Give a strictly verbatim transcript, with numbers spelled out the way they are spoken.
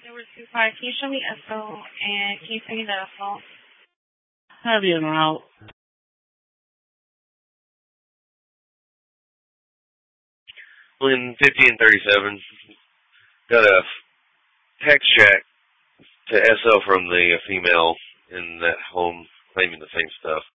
There were two five. Can you show me S O and can you send me the assault? Have you en route. Lynn fifty and thirty-seven. Got a text check to S O from the female in that home claiming the same stuff.